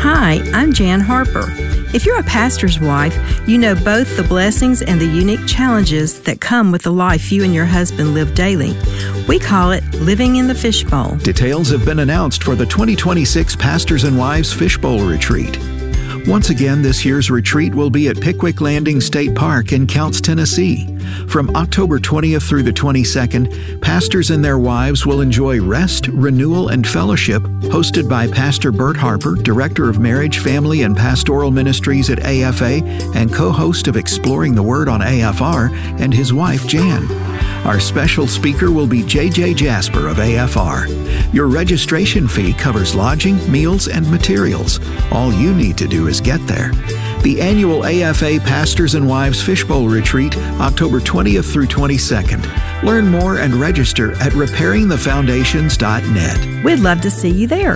Hi, I'm Jan Harper. If you're a pastor's wife, you know both the blessings and the unique challenges that come with the life you and your husband live daily. We call it living in the fishbowl. Details have been announced for the 2026 Pastors and Wives Fishbowl Retreat. Once again, this year's retreat will be at Pickwick Landing State Park in Counce, Tennessee. From October 20th through the 22nd, pastors and their wives will enjoy rest, renewal, and fellowship hosted by Pastor Bert Harper, Director of Marriage, Family, and Pastoral Ministries at AFA and co-host of Exploring the Word on AFR, and his wife, Jan. Our special speaker will be J.J. Jasper of AFR. Your registration fee covers lodging, meals, and materials. All you need to do is get there. The annual AFA Pastors and Wives Fishbowl Retreat, October 20th through 22nd. Learn more and register at repairingthefoundations.net. We'd love to see you there.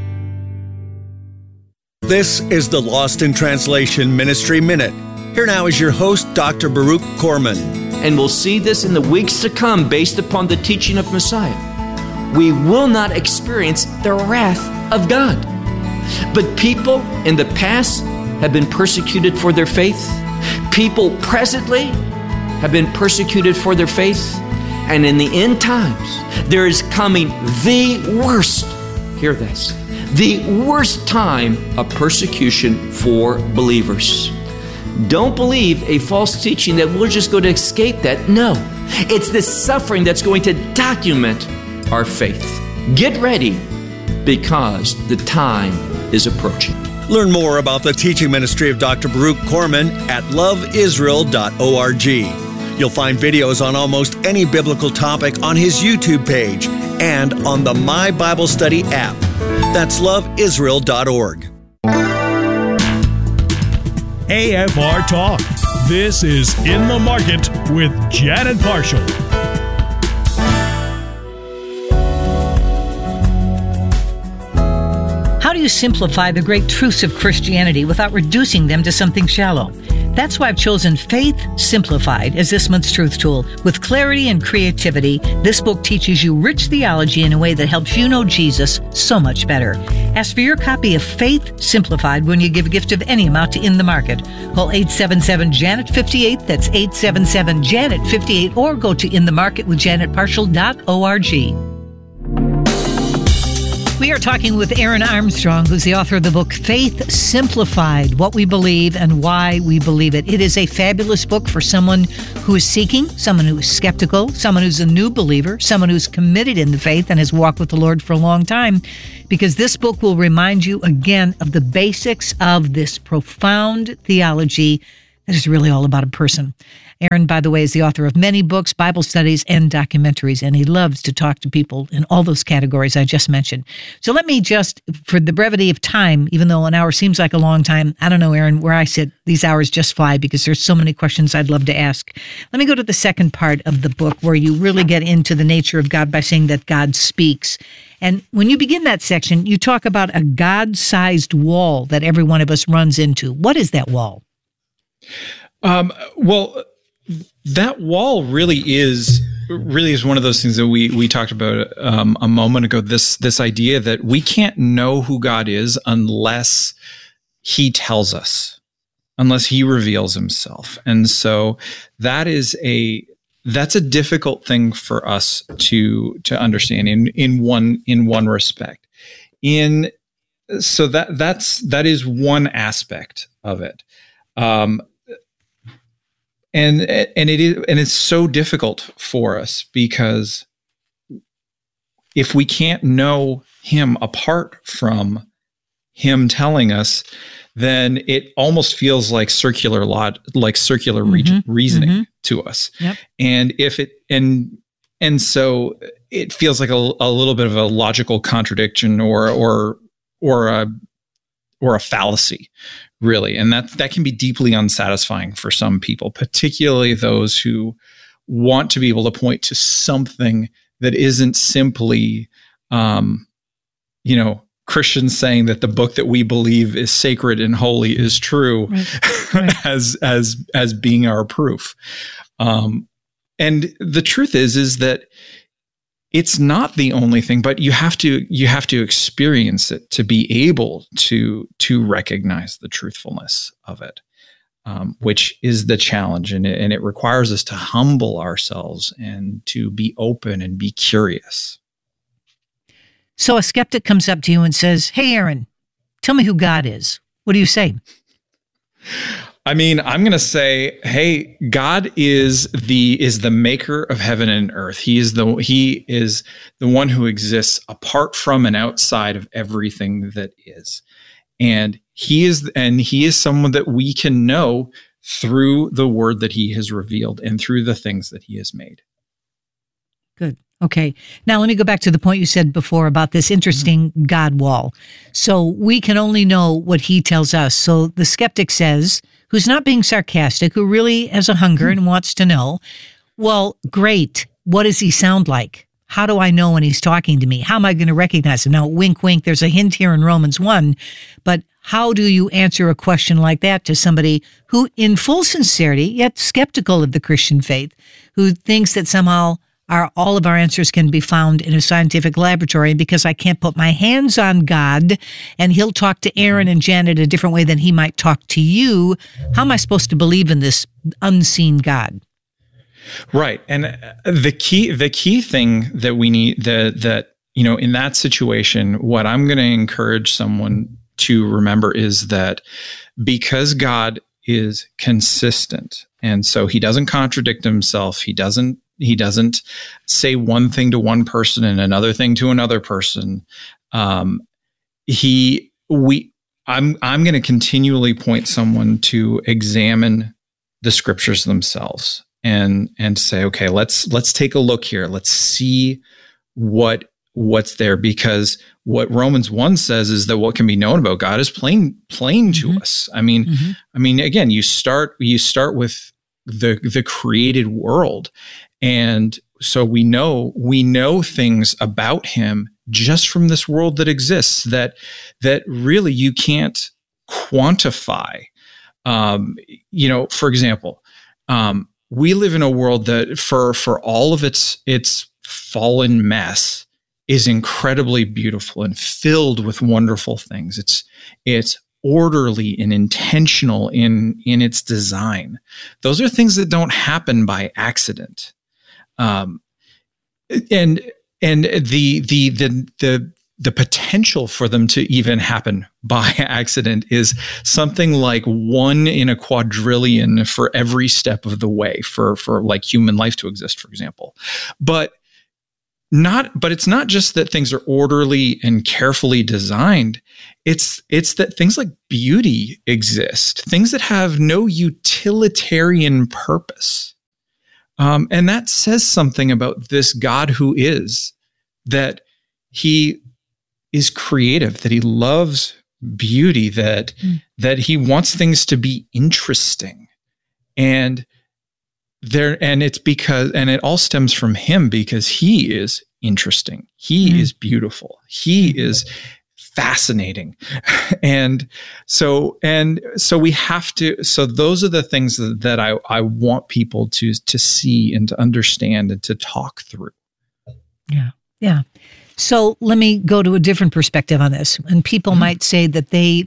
This is the Lost in Translation Ministry Minute. Here now is your host, Dr. Baruch Korman. And we'll see this in the weeks to come based upon the teaching of Messiah. We will not experience the wrath of God. But people in the past have been persecuted for their faith. People presently have been persecuted for their faith. And in the end times, there is coming the worst, hear this, the worst time of persecution for believers. Don't believe a false teaching that we're just going to escape that. No, it's the suffering that's going to document our faith. Get ready because the time is approaching. Learn more about the teaching ministry of Dr. Baruch Korman at loveisrael.org. You'll find videos on almost any biblical topic on his YouTube page and on the My Bible Study app. That's loveisrael.org. AFR Talk. This is In the Market with Janet Parshall. How do you simplify the great truths of Christianity without reducing them to something shallow? That's why I've chosen Faith Simplified as this month's truth tool. With clarity and creativity, this book teaches you rich theology in a way that helps you know Jesus so much better. Ask for your copy of Faith Simplified when you give a gift of any amount to In the Market. Call 877-JANET-58, that's 877-JANET-58, or go to inthemarketwithjanetparshall.org. We are talking with Aaron Armstrong, who's the author of the book Faith Simplified, What We Believe and Why We Believe It. It is a fabulous book for someone who is seeking, someone who is skeptical, someone who's a new believer, someone who's committed in the faith and has walked with the Lord for a long time, because this book will remind you again of the basics of this profound theology that is really all about a person. Aaron, by the way, is the author of many books, Bible studies, and documentaries, and he loves to talk to people in all those categories I just mentioned. So let me just, for the brevity of time, even though an hour seems like a long time, I don't know, Aaron, where I sit, these hours just fly because there's so many questions I'd love to ask. Let me go to the second part of the book where you really get into the nature of God by saying that God speaks. And when you begin that section, you talk about a God-sized wall that every one of us runs into. What is that wall? Well, that wall really is one of those things that we talked about a moment ago. This idea that we can't know who God is unless He tells us, unless He reveals Himself, and so that's a difficult thing for us to understand in one respect. So that is one aspect of it. And it's so difficult for us because if we can't know Him apart from Him telling us, then it almost feels like circular reasoning to us. Yep. And so it feels like a little bit of a logical contradiction or a fallacy, really. And that can be deeply unsatisfying for some people, particularly those who want to be able to point to something that isn't simply, Christians saying that the book that we believe is sacred and holy is true, right. as being our proof. And the truth is that it's not the only thing, but you have to experience it to be able to recognize the truthfulness of it, which is the challenge, and it requires us to humble ourselves and to be open and be curious. So a skeptic comes up to you and says, "Hey, Aaron, tell me who God is." What do you say? I mean, I'm going to say, hey, God is the maker of heaven and earth. He is the one who exists apart from and outside of everything that is. And he is someone that we can know through the word that he has revealed and through the things that he has made. Good. Okay. Now let me go back to the point you said before about this interesting God wall. So we can only know what he tells us. So the skeptic says, who's not being sarcastic, who really has a hunger and wants to know, well, great. What does he sound like? How do I know when he's talking to me? How am I going to recognize him? Now, wink, wink, there's a hint here in Romans 1, but how do you answer a question like that to somebody who, in full sincerity, yet skeptical of the Christian faith, who thinks that somehow all of our answers can be found in a scientific laboratory because I can't put my hands on God and he'll talk to Aaron and Janet a different way than he might talk to you? How am I supposed to believe in this unseen God? Right. And the key thing that we need that in that situation, what I'm going to encourage someone to remember is that because God is consistent, and so he doesn't contradict himself, he doesn't say one thing to one person and another thing to another person. I'm going to continually point someone to examine the scriptures themselves and say, okay, let's take a look here. Let's see what's there, because what Romans 1 says is that what can be known about God is plain to us. I mean, again, you start with the created world. And so we know things about him just from this world that exists that really you can't quantify. For example, we live in a world that for all of its fallen mess is incredibly beautiful and filled with wonderful things. It's orderly and intentional in its design. Those are things that don't happen by accident. And the potential for them to even happen by accident is something like 1 in a quadrillion for every step of the way for like human life to exist, for example. But it's not just that things are orderly and carefully designed. It's that things like beauty exist, things that have no utilitarian purpose. And that says something about this God who is, that he is creative, that he loves beauty, that he wants things to be interesting. And it all stems from him, because he is interesting. He is beautiful. He is fascinating. And so we have to, so those are the things that I want people to see and to understand and to talk through. Yeah. Yeah. So let me go to a different perspective on this. And people might say that they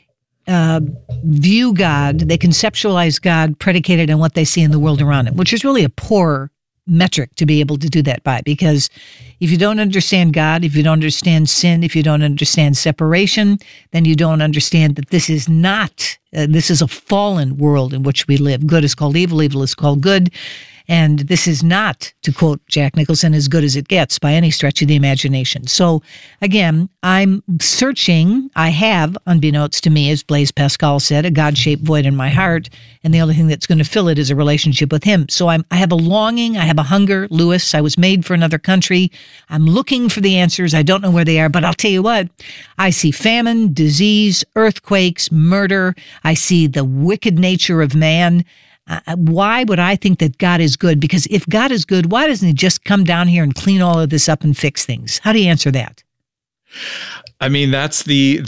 view God, they conceptualize God predicated on what they see in the world around them, which is really a poor metric to be able to do that by. Because if you don't understand God, if you don't understand sin, if you don't understand separation, then you don't understand that this is not, this is a fallen world in which we live. Good is called evil, evil is called good. And this is not, to quote Jack Nicholson, as good as it gets by any stretch of the imagination. So again, I'm searching. I have, unbeknownst to me, as Blaise Pascal said, a God-shaped void in my heart. And the only thing that's going to fill it is a relationship with him. So I have a longing. I have a hunger. Lewis, I was made for another country. I'm looking for the answers. I don't know where they are, but I'll tell you what, I see famine, disease, earthquakes, murder. I see the wicked nature of man. Why would I think that God is good? Because if God is good, why doesn't he just come down here and clean all of this up and fix things? How do you answer that? I mean, that's the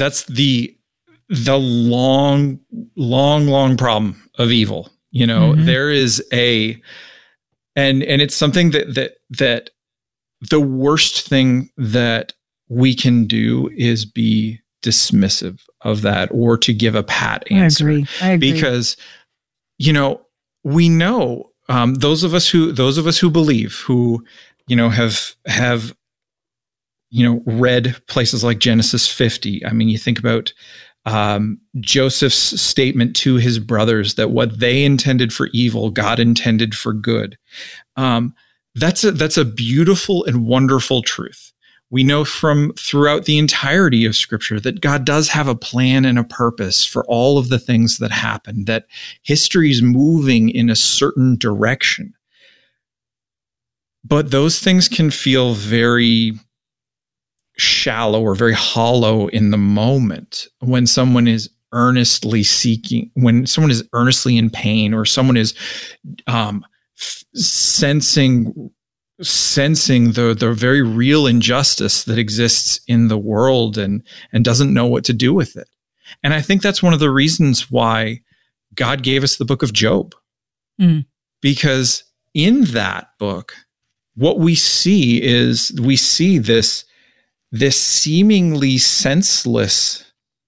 long problem of evil. There is and it's something that the worst thing that we can do is be dismissive of that or to give a pat answer. I agree. Because, we know those of us who believe, who, have read places like Genesis 50. I mean, you think about Joseph's statement to his brothers that what they intended for evil, God intended for good. That's a beautiful and wonderful truth. We know from throughout the entirety of Scripture that God does have a plan and a purpose for all of the things that happen, that history is moving in a certain direction. But those things can feel very shallow or very hollow in the moment when someone is earnestly seeking, when someone is earnestly in pain, or someone is sensing the very real injustice that exists in the world and doesn't know what to do with it. And I think that's one of the reasons why God gave us the book of Job. Because in that book, what we see is this seemingly senseless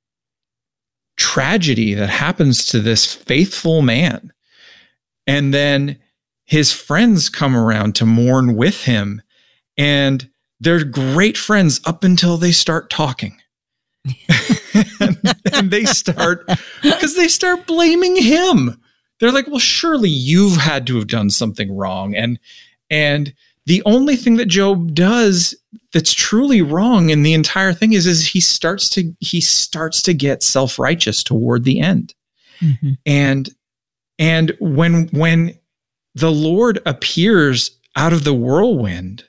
tragedy that happens to this faithful man. And then his friends come around to mourn with him, and they're great friends up until they start talking. and they start blaming him. They're like, well, surely you've had to have done something wrong. And the only thing that Job does that's truly wrong in the entire thing is he starts to get self-righteous toward the end. And when the Lord appears out of the whirlwind,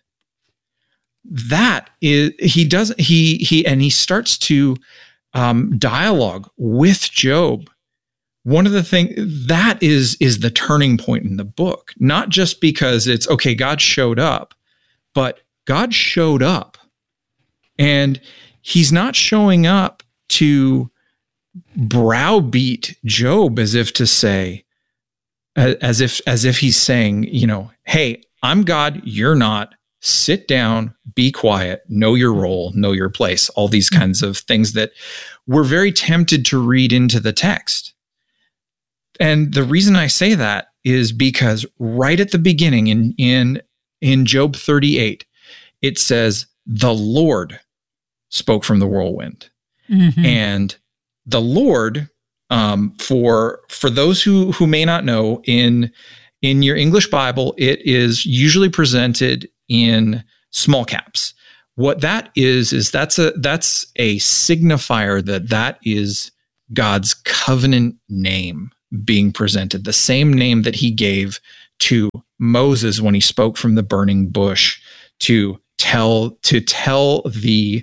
he starts to dialogue with Job. One of the things that is the turning point in the book, not just because it's okay, God showed up, but God showed up, and he's not showing up to browbeat Job as if to say, as if he's saying, hey, I'm God, you're not. Sit down, be quiet, know your role, know your place, all these kinds of things that we're very tempted to read into the text. And the reason I say that is because right at the beginning in Job 38, it says, the Lord spoke from the whirlwind. And the Lord, for those who may not know, in your English Bible, it is usually presented in small caps. What that is that's a signifier that is God's covenant name being presented, the same name that he gave to Moses when he spoke from the burning bush to tell the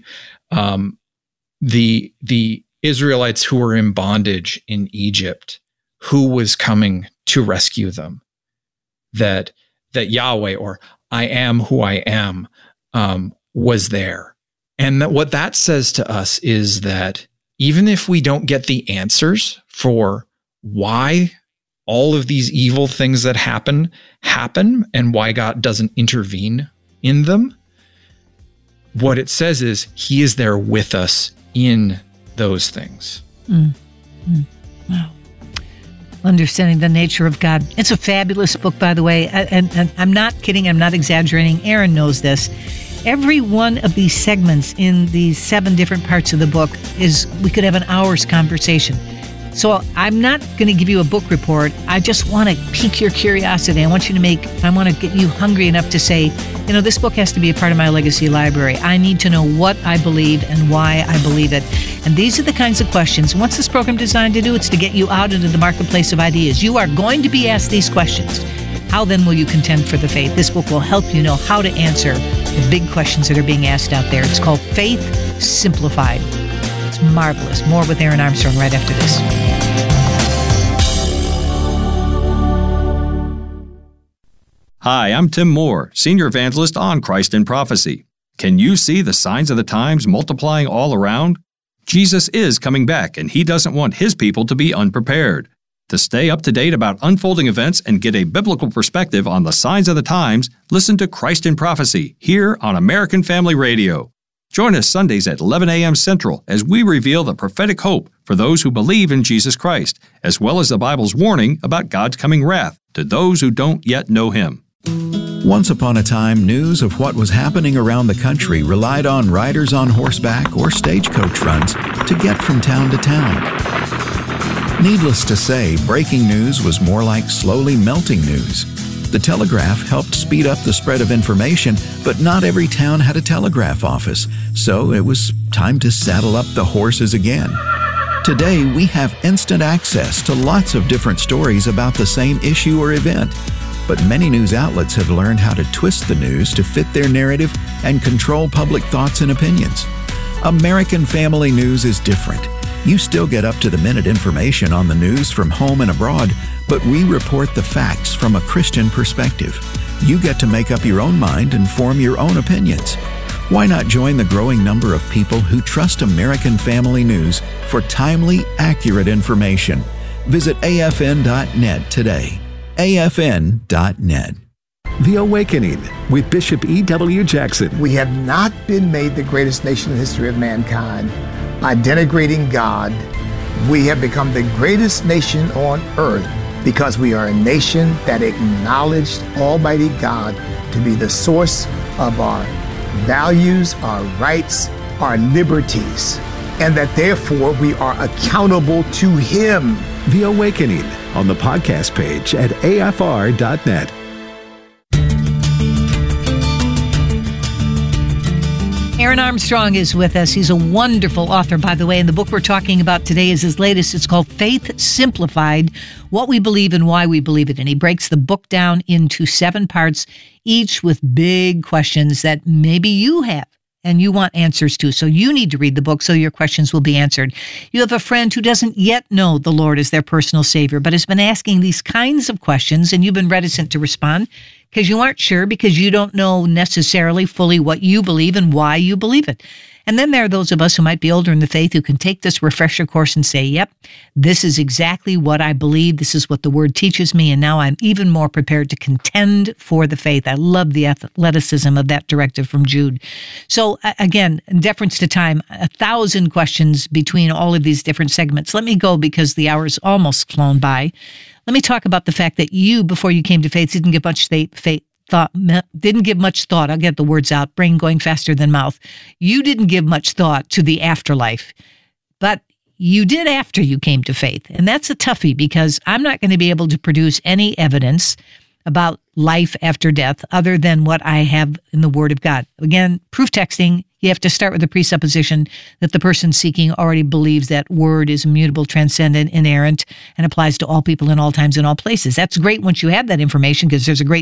Israelites who were in bondage in Egypt who was coming to rescue them, that Yahweh, or I am who I am, was there. And that what that says to us is that even if we don't get the answers for why all of these evil things that happen and why God doesn't intervene in them, what it says is he is there with us in those things. Wow. Understanding the nature of God. It's a fabulous book, by the way. And I'm not kidding. I'm not exaggerating. Aaron knows this. Every one of these segments in these 7 different parts of the book we could have an hour's conversation. So I'm not going to give you a book report. I just want to pique your curiosity. I want to get you hungry enough to say, this book has to be a part of my legacy library. I need to know what I believe and why I believe it. And these are the kinds of questions. What's this program designed to do? It's to get you out into the marketplace of ideas. You are going to be asked these questions. How then will you contend for the faith? This book will help you know how to answer the big questions that are being asked out there. It's called Faith Simplified. It's marvelous. More with Aaron Armstrong right after this. Hi, I'm Tim Moore, Senior Evangelist on Christ in Prophecy. Can you see the signs of the times multiplying all around? Jesus is coming back, and he doesn't want his people to be unprepared. To stay up to date about unfolding events and get a biblical perspective on the signs of the times, listen to Christ in Prophecy here on American Family Radio. Join us Sundays at 11 a.m. Central as we reveal the prophetic hope for those who believe in Jesus Christ, as well as the Bible's warning about God's coming wrath to those who don't yet know Him. Once upon a time, news of what was happening around the country relied on riders on horseback or stagecoach runs to get from town to town. Needless to say, breaking news was more like slowly melting news. The telegraph helped speed up the spread of information, but not every town had a telegraph office, so it was time to saddle up the horses again. Today, we have instant access to lots of different stories about the same issue or event, but many news outlets have learned how to twist the news to fit their narrative and control public thoughts and opinions. American Family News is different. You still get up-to-the-minute information on the news from home and abroad, but we report the facts from a Christian perspective. You get to make up your own mind and form your own opinions. Why not join the growing number of people who trust American Family News for timely, accurate information? Visit afn.net today. afn.net. The Awakening with Bishop E.W. Jackson. We have not been made the greatest nation in the history of mankind by denigrating God. We have become the greatest nation on earth because we are a nation that acknowledged Almighty God to be the source of our values, our rights, our liberties, and that therefore we are accountable to Him. The Awakening on the podcast page at afr.net. Aaron Armstrong is with us. He's a wonderful author, by the way, and the book we're talking about today is his latest. It's called Faith Simplified, What We Believe and Why We Believe It. And he breaks the book down into 7 parts, each with big questions that maybe you have and you want answers to. So you need to read the book so your questions will be answered. You have a friend who doesn't yet know the Lord as their personal Savior, but has been asking these kinds of questions, and you've been reticent to respond because you aren't sure, because you don't know necessarily fully what you believe and why you believe it. And then there are those of us who might be older in the faith who can take this refresher course and say, yep, this is exactly what I believe. This is what the Word teaches me. And now I'm even more prepared to contend for the faith. I love the athleticism of that directive from Jude. So again, in deference to time, 1,000 questions between all of these different segments. Let me go because the hour's almost flown by. Let me talk about the fact that you, before you came to faith, didn't give much thought. I'll get the words out, brain going faster than mouth. You didn't give much thought to the afterlife, but you did after you came to faith. And that's a toughie because I'm not going to be able to produce any evidence about life after death other than what I have in the Word of God. Again, proof texting, you have to start with the presupposition that the person seeking already believes that Word is immutable, transcendent, inerrant, and applies to all people in all times and all places. That's great once you have that information because there's a great